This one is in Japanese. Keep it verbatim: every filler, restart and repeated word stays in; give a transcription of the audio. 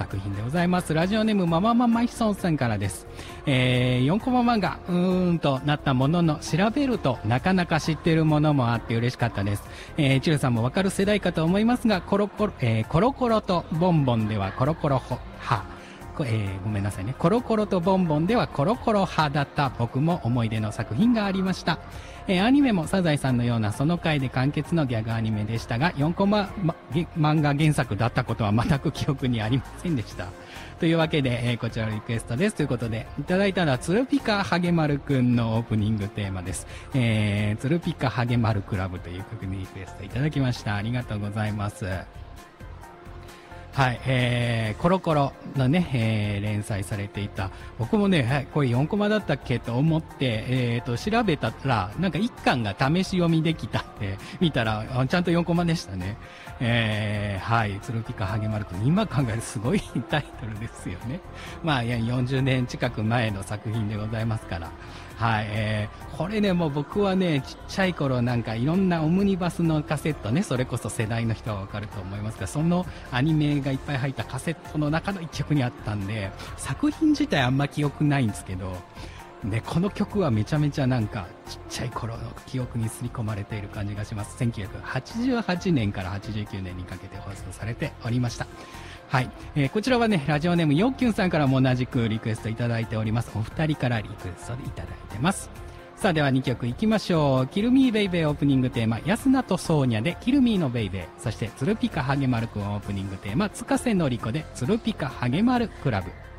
作品でございます。ラジオネームママママヒソンさんからです。えー、よんコマ漫画、うーんとなったものの、調べるとなかなか知ってるものもあって嬉しかったです。えー、チルさんもわかる世代かと思いますが、コロコロ、えー、コロコロとボンボンではコロコロほ、は、えー、ごめんなさいね。コロコロとボンボンではコロコロ派だった僕も思い出の作品がありました。えー、アニメもサザエさんのようなその回で完結のギャグアニメでしたが、よんコマ、ま、漫画原作だったことは全く記憶にありませんでした。というわけで、えー、こちらのリクエストです。ということで、いただいたのはつるぴかはげまるくんのオープニングテーマです。えー、つるぴかはげまるクラブという曲にリクエストいただきました。ありがとうございます。はい、えー、コロコロのね、えー、連載されていた。僕もね、はい、これよんコマだったっけと思って、えーと、調べたら、なんかいっかんが試し読みできたんで、見たら、ちゃんとよんコマでしたね。えー、はい、つるぴかはげまるくん、今考えるすごいタイトルですよね。まあ、いや、よんじゅうねん近く前の作品でございますから。はい、えー、これね、もう僕はね、ちっちゃい頃なんかいろんなオムニバスのカセットね、それこそ世代の人はわかると思いますが、そのアニメがいっぱい入ったカセットの中の一曲にあったんで、作品自体あんま記憶ないんですけど、ね、この曲はめちゃめちゃなんかちっちゃい頃の記憶に刷り込まれている感じがします。せんきゅうひゃくはちじゅうはちねんからはちじゅうきゅうねんにかけて放送されておりました。はい、えー、こちらはね、ラジオネームよっきゅんさんからも同じくリクエストいただいております。お二人からリクエストでいただいてます。さあ、ではにきょくいきましょう。キルミーベイベーオープニングテーマ、安名とソーニャでキルミーのベイベー。そして、つるぴかはげまるくんオープニングテーマ、つかせのりこでつるぴかはげまるクラブ。